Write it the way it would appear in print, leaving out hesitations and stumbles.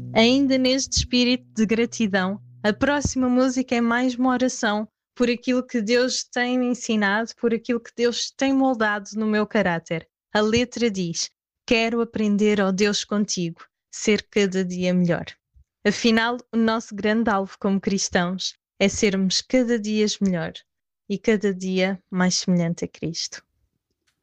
Ainda neste espírito de gratidão, a próxima música é mais uma oração por aquilo que Deus tem me ensinado, por aquilo que Deus tem moldado no meu caráter. A letra diz: quero aprender, ó Deus, contigo, ser cada dia melhor. Afinal, o nosso grande alvo como cristãos é sermos cada dia melhor e cada dia mais semelhante a Cristo.